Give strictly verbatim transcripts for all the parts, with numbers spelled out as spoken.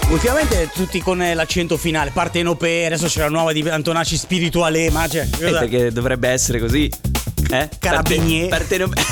Ultimamente tutti con l'accento finale, partenopea, adesso c'è la nuova di Antonacci spirituale, ma cioè, eh, perché dovrebbe essere così. Eh? Carabinieri, Parte, parte...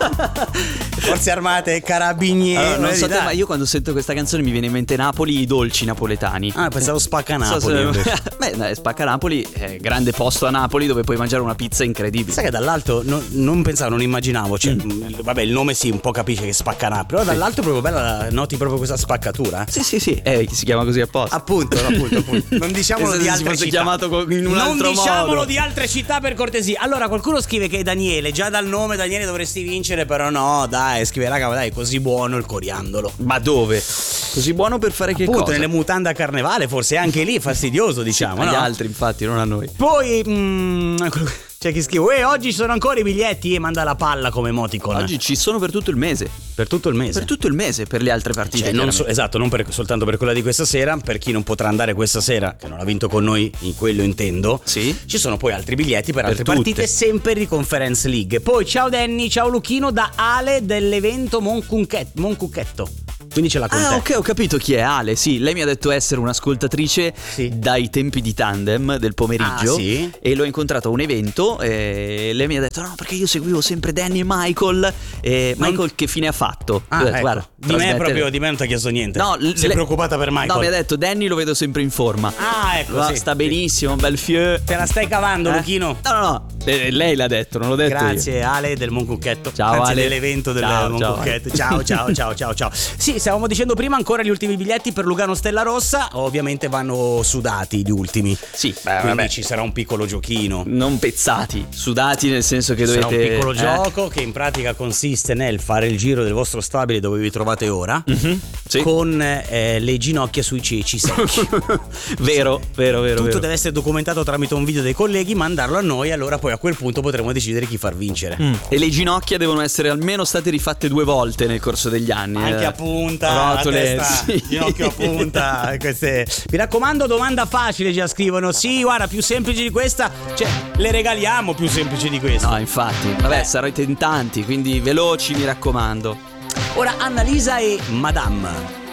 Forze Armate, Carabinieri. Allora, non so te, ma io quando sento questa canzone mi viene in mente Napoli, i dolci napoletani. Ah, pensavo Spacca Napoli. So se... Beh, dai, Spacca Napoli è grande posto a Napoli dove puoi mangiare una pizza incredibile. Sai che dall'alto no, non pensavo, non immaginavo, cioè, mm. vabbè, il nome sì, un po' capisce che Spacca Napoli, però dall'alto è proprio bella, noti proprio questa spaccatura. Sì, sì, sì, eh, si chiama così apposta. Appunto, appunto, appunto. Non diciamolo di altre città. Chiamato in un non altro diciamolo modo. di altre città per cortesia. Allora, qualcuno scrive che è Daniele, già dal nome Daniele dovresti vincere, però no, dai, scrive raga, dai, è così buono il coriandolo. Ma dove? Così buono per fare che Appunto, cosa? nelle mutande a carnevale, forse anche lì è fastidioso, diciamo, sì, no? Agli altri, infatti, non a noi. Poi mm, c'è chi scrive: "Eh, oggi ci sono ancora i biglietti", e manda la palla come emoticon. Oggi ci sono per tutto il mese. Per tutto il mese. Per tutto il mese, per le altre partite. Cioè, non so, esatto, non per, soltanto per quella di questa sera. Per chi non potrà andare questa sera, che non ha vinto con noi, in quello intendo. Sì. Ci sono poi altri biglietti per, Per altre tutte. partite, sempre di Conference League. Poi ciao Danny, ciao Luchino, da Ale dell'evento Moncucchetto. Moncucchetto. Quindi ce l'ha con Ah, te. ok, ho capito chi è Ale. Sì, lei mi ha detto essere un'ascoltatrice Sì. dai tempi di Tandem del pomeriggio. Ah, sì? E l'ho incontrato a un evento e lei mi ha detto: no, perché io seguivo sempre Danny e Michael. E Non- Michael che fine ha fatto? Ah, Io ho detto, ecco. guarda, Di me trasmettere- proprio, di me non ti ha chiesto niente. No, l- sei le- preoccupata per Michael? No, mi ha detto Danny lo vedo sempre in forma. Ah, ecco, Va, sì. sta benissimo, un bel fieu. Te la stai cavando, Eh? Luchino? No, no, no, eh, lei l'ha detto, non l'ho detto io. Grazie Ale del Moncucchetto. Ciao, Anzi, Ale. dell'evento del Ciao, ciao, Moncucchetto. Ciao, ciao, ciao, ciao, ciao. Sì, stavamo dicendo prima ancora gli ultimi biglietti per Lugano Stella Rossa. Ovviamente vanno sudati gli ultimi. Sì, beh, Quindi vabbè. ci sarà un piccolo giochino. Non pezzati, sudati nel senso che Sarà dovete un piccolo eh? gioco che in pratica consiste nel fare il giro del vostro stabile dove vi trovate ora, Mhm, sì. con eh, le ginocchia sui ceci secchi. Vero, vero, vero. Tutto vero. deve essere documentato tramite un video dei colleghi, mandarlo a noi, allora poi a quel punto potremo decidere chi far vincere. Mm. E le ginocchia devono essere almeno state rifatte due volte nel corso degli anni. Anche eh. a punta, Rotole, la testa, sì. ginocchio a punta. Queste. Mi raccomando, domanda facile, già scrivono. Sì, guarda, più semplice di questa, cioè le regaliamo più semplice di questa. No, infatti, vabbè, Eh. sarete in tanti, quindi veloci, mi raccomando. Ora Annalisa e Madame.